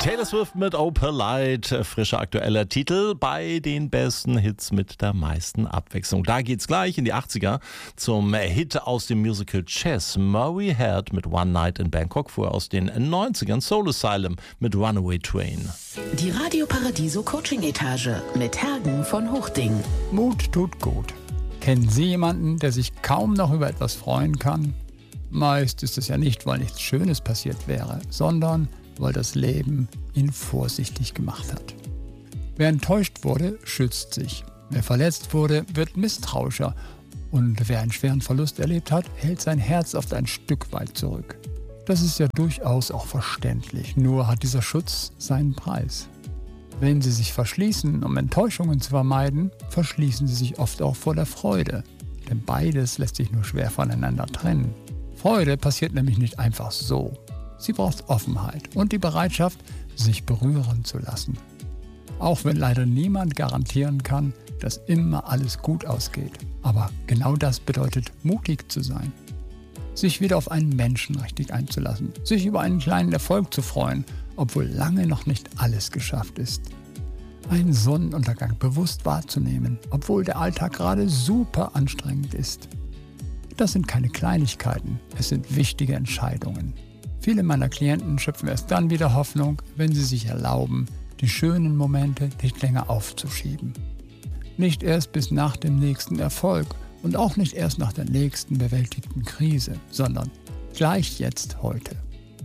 Taylor Swift mit Oh Polite, frischer aktueller Titel bei den besten Hits mit der meisten Abwechslung. Da geht's gleich in die 80er zum Hit aus dem Musical Chess. Murray Head mit One Night in Bangkok, vorher aus den 90ern Soul Asylum mit Runaway Train. Die Radio Paradiso Coaching Etage mit Hergen von Hochding. Mut tut gut. Kennen Sie jemanden, der sich kaum noch über etwas freuen kann? Meist ist es ja nicht, weil nichts Schönes passiert wäre, sondern weil das Leben ihn vorsichtig gemacht hat. Wer enttäuscht wurde, schützt sich. Wer verletzt wurde, wird misstrauischer. Und wer einen schweren Verlust erlebt hat, hält sein Herz oft ein Stück weit zurück. Das ist ja durchaus auch verständlich, nur hat dieser Schutz seinen Preis. Wenn Sie sich verschließen, um Enttäuschungen zu vermeiden, verschließen Sie sich oft auch vor der Freude. Denn beides lässt sich nur schwer voneinander trennen. Freude passiert nämlich nicht einfach so. Sie braucht Offenheit und die Bereitschaft, sich berühren zu lassen. Auch wenn leider niemand garantieren kann, dass immer alles gut ausgeht. Aber genau das bedeutet, mutig zu sein. Sich wieder auf einen Menschen richtig einzulassen. Sich über einen kleinen Erfolg zu freuen, obwohl lange noch nicht alles geschafft ist. Einen Sonnenuntergang bewusst wahrzunehmen, obwohl der Alltag gerade super anstrengend ist. Das sind keine Kleinigkeiten, es sind wichtige Entscheidungen. Viele meiner Klienten schöpfen erst dann wieder Hoffnung, wenn sie sich erlauben, die schönen Momente nicht länger aufzuschieben. Nicht erst bis nach dem nächsten Erfolg und auch nicht erst nach der nächsten bewältigten Krise, sondern gleich jetzt heute.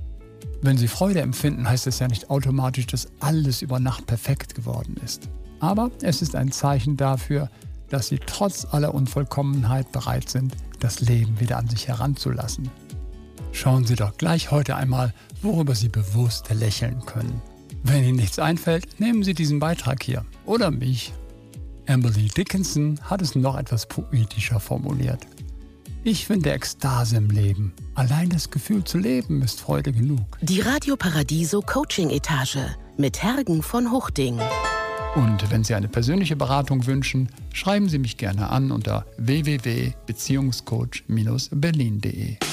Wenn Sie Freude empfinden, heißt es ja nicht automatisch, dass alles über Nacht perfekt geworden ist. Aber es ist ein Zeichen dafür, dass Sie trotz aller Unvollkommenheit bereit sind, das Leben wieder an sich heranzulassen. Schauen Sie doch gleich heute einmal, worüber Sie bewusst lächeln können. Wenn Ihnen nichts einfällt, nehmen Sie diesen Beitrag hier oder mich. Emily Dickinson hat es noch etwas poetischer formuliert. Ich finde Ekstase im Leben. Allein das Gefühl zu leben ist Freude genug. Die Radio Paradiso Coaching Etage mit Hergen von Hochding. Und wenn Sie eine persönliche Beratung wünschen, schreiben Sie mich gerne an unter www.beziehungscoach-berlin.de.